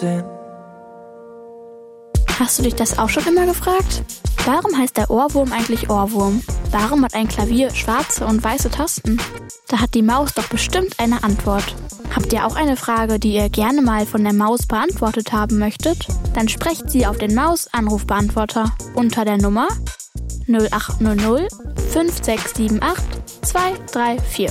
Hast du dich das auch schon immer gefragt? Warum heißt der Ohrwurm eigentlich Ohrwurm? Warum hat ein Klavier schwarze und weiße Tasten? Da hat die Maus doch bestimmt eine Antwort. Habt ihr auch eine Frage, die ihr gerne mal von der Maus beantwortet haben möchtet? Dann sprecht sie auf den Maus-Anrufbeantworter unter der Nummer 0800 5678 234.